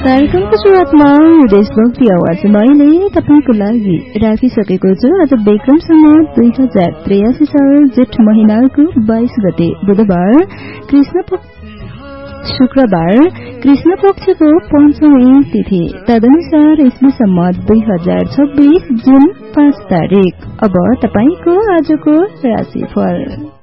कार्यक्रमको सुरुवातमा देशभक्ति आवाज मैले तपाईको लागि राखिसकेको छु। आज विक्रमसँग 2083 साल जेठ महिनाको 22 गते बुधबार शुक्रबार कृष्ण पक्षको पञ्चमी तिथि, तदनुसार ईस्वी सम्मत 2026 जुन 5 तारिक। अब तपाईको आजको राशिफल।